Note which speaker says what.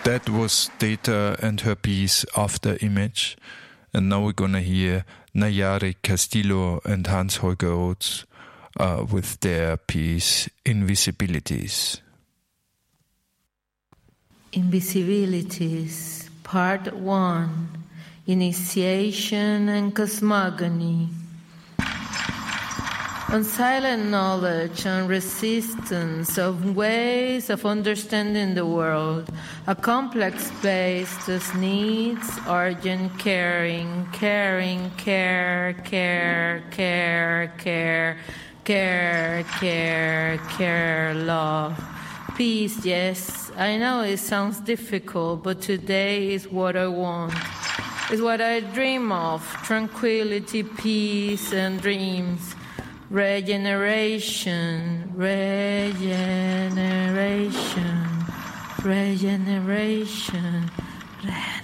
Speaker 1: That was Data and her piece After Image. And now we're going to hear Nayari Castillo and Hans-Holger Oates with their piece Invisibilities.
Speaker 2: Invisibilities, Part 1, Initiation and Cosmogony. On silent knowledge and resistance of ways of understanding the world, a complex space thus needs urgent caring, care, love. Peace, yes, I know it sounds difficult, but today is what I want. It's what I dream of, tranquility, peace, and dreams. Regeneration, regeneration, regeneration, regeneration.